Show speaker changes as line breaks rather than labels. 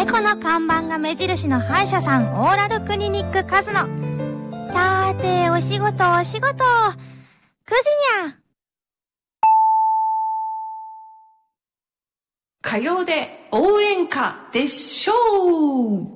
猫の看板が目印の歯医者さんオーラルクリニックカズノ。さーて、お仕事。9時にゃ。
火曜で応援歌でしょう。